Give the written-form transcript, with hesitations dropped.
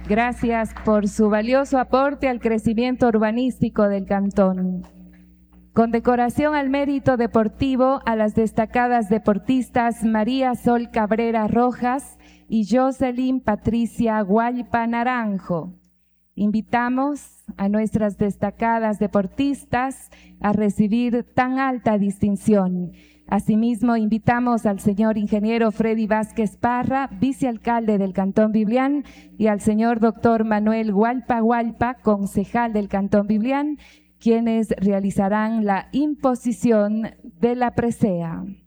Gracias por su valioso aporte al crecimiento urbanístico del cantón. Condecoración al mérito deportivo a las destacadas deportistas María Sol Cabrera Rojas y Jocelyn Patricia Guaypa Naranjo. Invitamos a nuestras destacadas deportistas a recibir tan alta distinción. Asimismo, invitamos al señor ingeniero Freddy Vázquez Parra, vicealcalde del Cantón Biblián, y al señor doctor Manuel Gualpa Gualpa, concejal del Cantón Biblián, quienes realizarán la imposición de la presea.